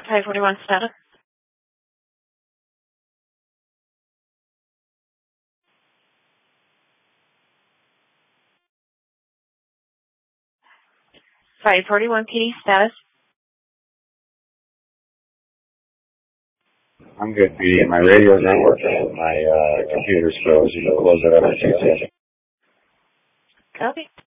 541 status. 541 PD status. I'm good, PD. My radio's not working. My computer's froze. You can close it up in 2 seconds. Copy.